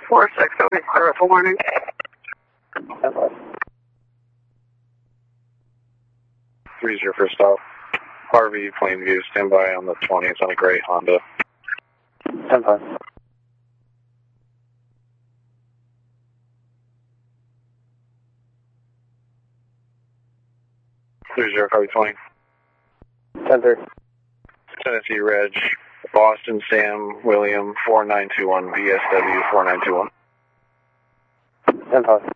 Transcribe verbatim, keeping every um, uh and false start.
four six, always clear with a warning. ten five. three zero for stop. Harvey, Plainview, stand by on the twentieth on a gray Honda. ten five. three zero, Harvey twenty. ten three. Tennessee Reg, Boston Sam William four nine two one, V S W four nine two one. ten five.